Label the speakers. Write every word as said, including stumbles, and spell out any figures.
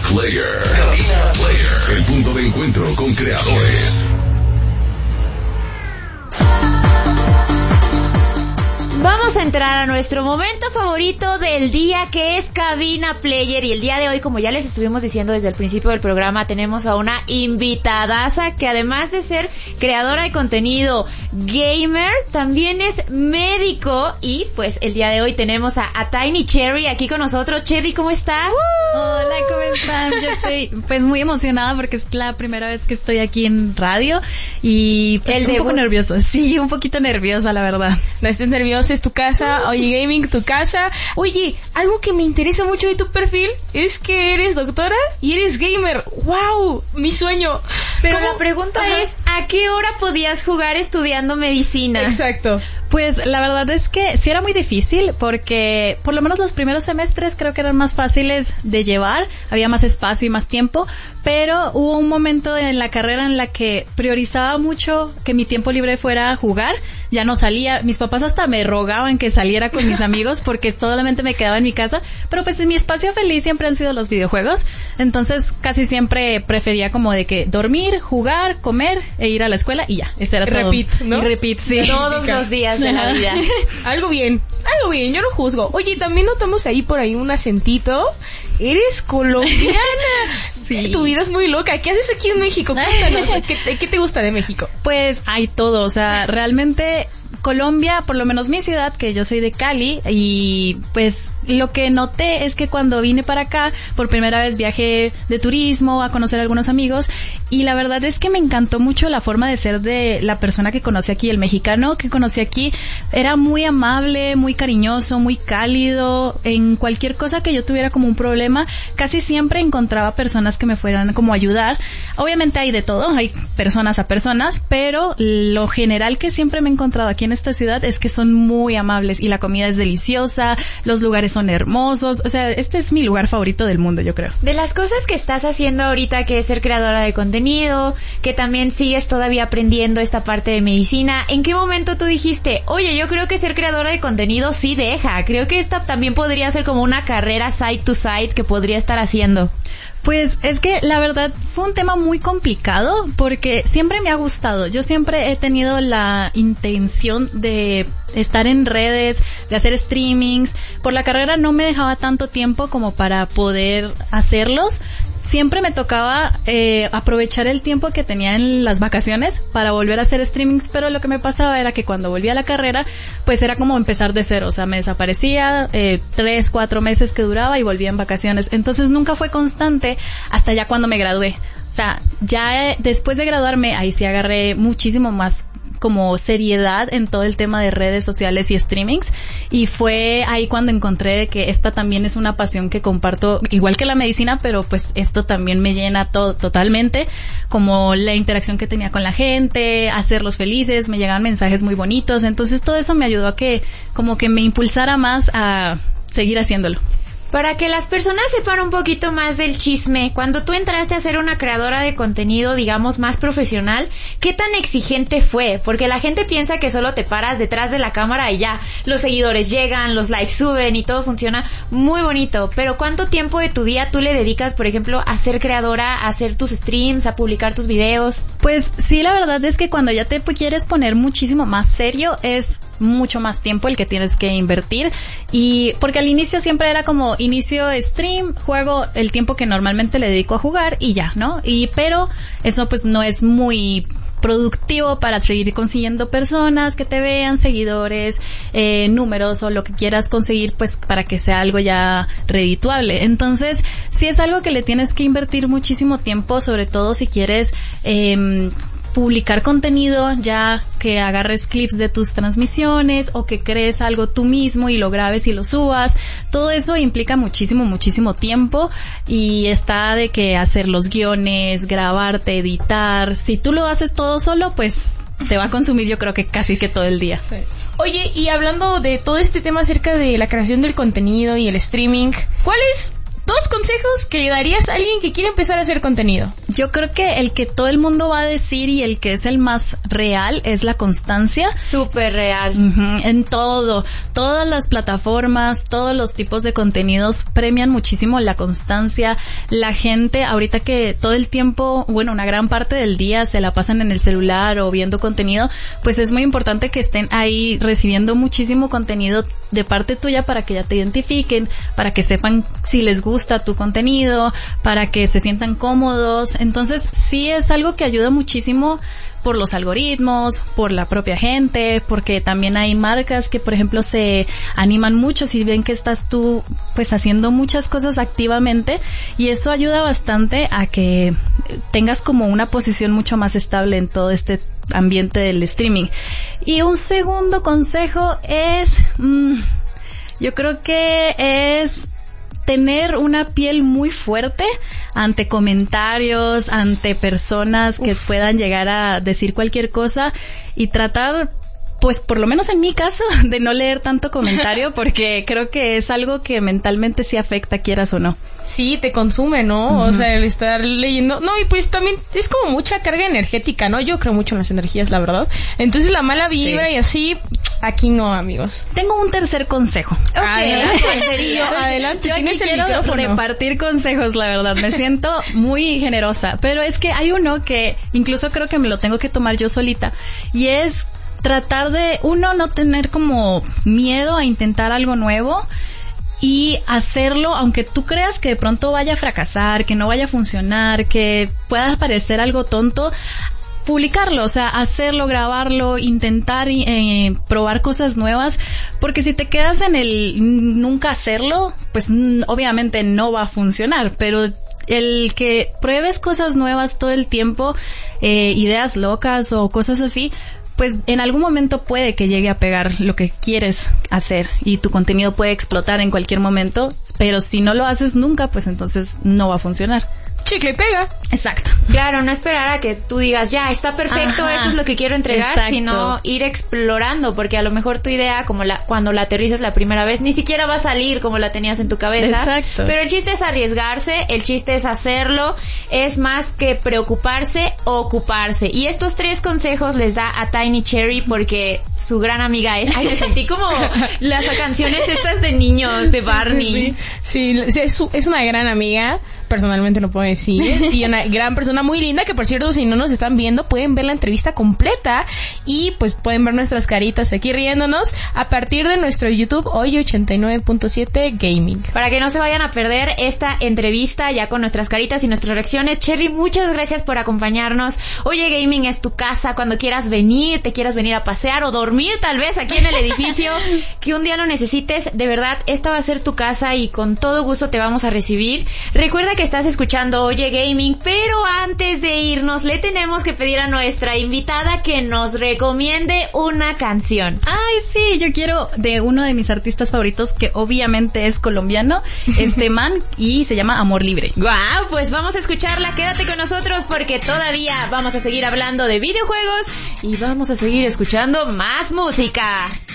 Speaker 1: Player. Cabina Player. El punto de encuentro con creadores.
Speaker 2: Vamos a entrar a nuestro momento favorito del día, que es Cabina Player. Y el día de hoy, como ya les estuvimos diciendo desde el principio del programa, tenemos a una invitadaza que, además de ser creadora de contenido gamer, también es médico. Y pues el día de hoy tenemos a, a Tiny Cherry aquí con nosotros. Cherry, ¿cómo estás?
Speaker 3: Uh, Hola, ¿cómo están? Yo estoy pues muy emocionada porque es la primera vez que estoy aquí en radio y pues,
Speaker 2: el
Speaker 3: un poco nerviosa. Sí, un poquito nerviosa, la verdad.
Speaker 4: No estés nerviosa, es tu casa. Oye, gaming, tu casa. Oye, algo que me interesa mucho de tu perfil es que eres doctora y eres gamer. ¡Wow! Mi sueño.
Speaker 2: Pero
Speaker 4: ¿Cómo?
Speaker 2: la pregunta Ajá. es, ¿a qué hora podías jugar estudiando medicina?
Speaker 4: Exacto.
Speaker 3: Pues la verdad es que sí era muy difícil porque por lo menos los primeros semestres creo que eran más fáciles de llevar, había más espacio y más tiempo, pero hubo un momento en la carrera en la que priorizaba mucho que mi tiempo libre fuera jugar. Ya no salía, mis papás hasta me rogaban que saliera con mis amigos porque solamente me quedaba en mi casa, pero pues mi espacio feliz siempre han sido los videojuegos, entonces casi siempre prefería como de que dormir, jugar, comer e ir a la escuela y ya, ese era todo.
Speaker 4: Repeat, ¿no?
Speaker 3: Y repeat, sí.
Speaker 2: Todos los días de la vida.
Speaker 4: Algo bien, algo bien, yo no juzgo. Oye, también notamos ahí por ahí un acentito. Eres colombiana.
Speaker 3: Sí.
Speaker 4: Tu vida es muy loca. ¿Qué haces aquí en México? Cuéntanos, ¿qué te, qué te gusta de México?
Speaker 3: Pues hay todo, o sea, realmente Colombia, por lo menos mi ciudad, que yo soy de Cali, y pues lo que noté es que cuando vine para acá, por primera vez viajé de turismo a conocer a algunos amigos, y la verdad es que me encantó mucho la forma de ser de la persona que conocí aquí, el mexicano que conocí aquí, era muy amable, muy cariñoso, muy cálido, en cualquier cosa que yo tuviera como un problema, casi siempre encontraba personas que me fueran como a ayudar. Obviamente hay de todo, hay personas a personas, pero lo general que siempre me he encontrado aquí en esta ciudad es que son muy amables y la comida es deliciosa, los lugares son hermosos, o sea, este es mi lugar favorito del mundo, yo creo.
Speaker 2: De las cosas que estás haciendo ahorita, que es ser creadora de contenido, que también sigues todavía aprendiendo esta parte de medicina, ¿en qué momento tú dijiste, oye, yo creo que ser creadora de contenido sí deja, creo que esta también podría ser como una carrera side to side que podría estar haciendo?
Speaker 3: Pues es que la verdad fue un tema muy complicado porque siempre me ha gustado. Yo siempre he tenido la intención de estar en redes, de hacer streamings. Por la carrera no me dejaba tanto tiempo como para poder hacerlos. Siempre me tocaba eh, aprovechar el tiempo que tenía en las vacaciones para volver a hacer streamings, pero lo que me pasaba era que cuando volvía a la carrera, pues era como empezar de cero, o sea, me desaparecía, eh, tres, cuatro meses que duraba y volvía en vacaciones, entonces nunca fue constante hasta ya cuando me gradué. O sea, ya eh, después de graduarme, ahí sí agarré muchísimo más como seriedad en todo el tema de redes sociales y streamings, y fue ahí cuando encontré que esta también es una pasión que comparto, igual que la medicina, pero pues esto también me llena to- totalmente, como la interacción que tenía con la gente, hacerlos felices, me llegaban mensajes muy bonitos, entonces todo eso me ayudó a que como que me impulsara más a seguir haciéndolo.
Speaker 2: Para que las personas sepan un poquito más del chisme, cuando tú entraste a ser una creadora de contenido, digamos, más profesional, ¿qué tan exigente fue? Porque la gente piensa que solo te paras detrás de la cámara y ya, los seguidores llegan, los likes suben y todo funciona muy bonito. Pero ¿cuánto tiempo de tu día tú le dedicas, por ejemplo, a ser creadora, a hacer tus streams, a publicar tus videos?
Speaker 3: Pues sí, la verdad es que cuando ya te quieres poner muchísimo más serio, es mucho más tiempo el que tienes que invertir, y porque al inicio siempre era como inicio stream, juego el tiempo que normalmente le dedico a jugar y ya, ¿no? Y pero eso pues no es muy productivo para seguir consiguiendo personas que te vean, seguidores, eh, números o lo que quieras conseguir, pues para que sea algo ya redituable. Entonces, sí es algo que le tienes que invertir muchísimo tiempo, sobre todo si quieres eh, publicar contenido, ya que agarres clips de tus transmisiones o que crees algo tú mismo y lo grabes y lo subas. Todo eso implica muchísimo, muchísimo tiempo, y está de que hacer los guiones, grabarte, editar. Si tú lo haces todo solo, pues te va a consumir, yo creo que casi que todo el día.
Speaker 4: Sí. Oye, y hablando de todo este tema acerca de la creación del contenido y el streaming, ¿cuáles dos consejos que le darías a alguien que quiere empezar a hacer contenido?
Speaker 3: Yo creo que el que todo el mundo va a decir y el que es el más real es la constancia.
Speaker 2: Súper real.
Speaker 3: Uh-huh, en todo. Todas las plataformas, todos los tipos de contenidos premian muchísimo la constancia. La gente, ahorita que todo el tiempo, bueno, una gran parte del día se la pasan en el celular o viendo contenido, pues es muy importante que estén ahí recibiendo muchísimo contenido de parte tuya para que ya te identifiquen, para que sepan si les gusta tu contenido, para que se sientan cómodos. Entonces sí es algo que ayuda muchísimo por los algoritmos, por la propia gente, porque también hay marcas que, por ejemplo, se animan mucho si ven que estás tú pues haciendo muchas cosas activamente, y eso ayuda bastante a que tengas como una posición mucho más estable en todo este ambiente del streaming. Y un segundo consejo es, mmm, yo creo que es tener una piel muy fuerte ante comentarios, ante personas que Uf. puedan llegar a decir cualquier cosa, y tratar, pues por lo menos en mi caso, de no leer tanto comentario, porque creo que es algo que mentalmente sí afecta, quieras o no.
Speaker 4: Sí, te consume, ¿no? Uh-huh. O sea, el estar leyendo. No, y pues también es como mucha carga energética, ¿no? Yo creo mucho en las energías, la verdad. Entonces la mala vibra sí. y así, aquí no, amigos.
Speaker 3: Tengo un tercer consejo.
Speaker 2: Ok, adelante.
Speaker 4: adelante.
Speaker 3: Yo aquí quiero repartir consejos, la verdad. Me siento muy generosa. Pero es que hay uno que incluso creo que me lo tengo que tomar yo solita. Y es tratar de, uno, no tener como miedo a intentar algo nuevo y hacerlo, aunque tú creas que de pronto vaya a fracasar, que no vaya a funcionar, que pueda parecer algo tonto, publicarlo, o sea, hacerlo, grabarlo, intentar eh, probar cosas nuevas, porque si te quedas en el nunca hacerlo, pues obviamente no va a funcionar, pero el que pruebes cosas nuevas todo el tiempo, eh, ideas locas o cosas así, pues en algún momento puede que llegue a pegar lo que quieres hacer y tu contenido puede explotar en cualquier momento, pero si no lo haces nunca, pues entonces no va a funcionar.
Speaker 4: Chicle y pega.
Speaker 3: Exacto.
Speaker 2: Claro, no esperar a que tú digas, ya, está perfecto, Ajá. esto es lo que quiero entregar, Exacto. sino ir explorando, porque a lo mejor tu idea, como la cuando la aterrizas la primera vez, ni siquiera va a salir como la tenías en tu cabeza.
Speaker 3: Exacto.
Speaker 2: Pero el chiste es arriesgarse, el chiste es hacerlo, es más que preocuparse, ocuparse. Y estos tres consejos les da a Tiny Cherry porque su gran amiga es... Ay, me sentí como las canciones estas de niños, de Barney.
Speaker 4: Sí, sí, sí es, es una gran amiga. Personalmente lo puedo decir, y una gran persona muy linda, que por cierto, si no nos están viendo, pueden ver la entrevista completa y pues pueden ver nuestras caritas aquí riéndonos a partir de nuestro YouTube Hoy ochenta y nueve punto siete Gaming.
Speaker 2: Para que no se vayan a perder esta entrevista ya con nuestras caritas y nuestras reacciones. Cherry, muchas gracias por acompañarnos. Oye Gaming es tu casa, cuando quieras venir, te quieras venir a pasear o dormir tal vez aquí en el edificio, que un día lo necesites, de verdad, esta va a ser tu casa y con todo gusto te vamos a recibir. Recuerda que estás escuchando Oye Gaming, pero antes de irnos le tenemos que pedir a nuestra invitada que nos recomiende una canción.
Speaker 3: Ay, sí, yo quiero de uno de mis artistas favoritos, que obviamente es colombiano, este man, y se llama Amor Libre.
Speaker 2: Guau, pues vamos a escucharla, quédate con nosotros porque todavía vamos a seguir hablando de videojuegos y vamos a seguir escuchando más música.